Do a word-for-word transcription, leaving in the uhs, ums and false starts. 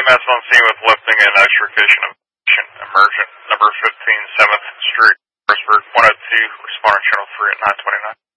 M S on scene with lifting and extrication of emergent number fifteen, seventh Street, Harrisburg, one oh two, responder channel three at nine twenty-nine.